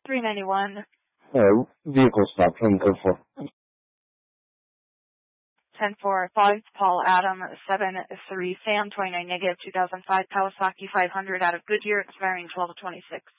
391. Vehicle stop from code 4. 10-4, 5, Paul Adam, 7-3, Sam, 29 negative, 2005, Kawasaki 500 out of Goodyear, expiring 12-26.